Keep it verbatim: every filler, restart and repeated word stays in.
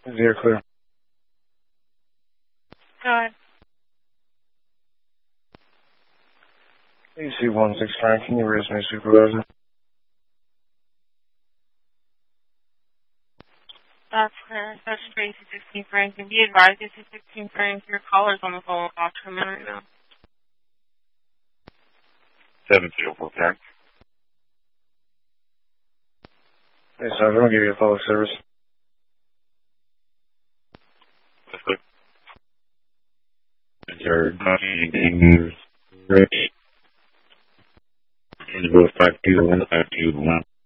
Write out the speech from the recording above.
Zero clear. Go ahead. A C one six nine, can you raise my supervisor? That's clear. That's Tracy sixteen Franklin. Be advised, this is sixteen Franklin. Your caller's on the phone with Oscar right now. seven zero four Frank. Hey, Sergeant, I'm going to give you a public service. That's good. Your Rich. In the five two one five two one.